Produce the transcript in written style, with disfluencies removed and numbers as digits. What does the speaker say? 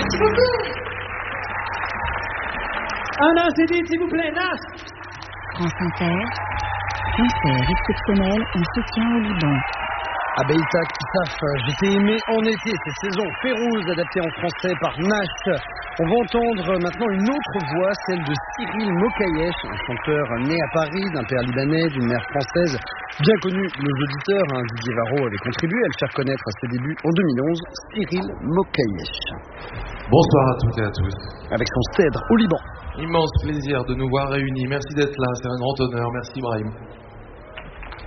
Merci beaucoup. Nas Edith, s'il vous plaît, Nas. France Inter, concert exceptionnel en soutien au Liban. Abeïta Kissaf, je t'ai aimé en été, cette saison Férouz, adaptée en français par Nas. On va entendre maintenant une autre voix, celle de Cyril Mokayesh, un chanteur né à Paris, d'un père libanais, d'une mère française, bien connu de nos auditeurs. Didier Varro avait contribué à le faire connaître à ses débuts en 2011. Cyril Mokayesh. Bonsoir à toutes et à tous. Avec son cèdre au Liban. Immense plaisir de nous voir réunis. Merci d'être là, c'est un grand honneur. Merci Brahim.